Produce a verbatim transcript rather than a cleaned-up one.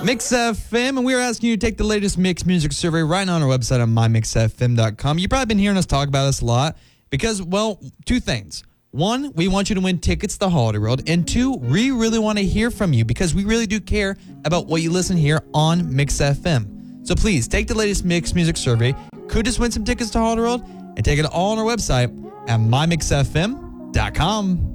Mix F M, and we are asking you to take the latest Mix Music survey right now on our website on my mix f m dot com. You've probably been hearing us talk about this a lot because, well, two things. One, we want you to win tickets to Holiday World, and two, we really want to hear from you because we really do care about what you listen here on Mix F M. So please, take the latest Mix Music survey. Could just win some tickets to Holiday World, and take it all on our website at my mix f m dot com.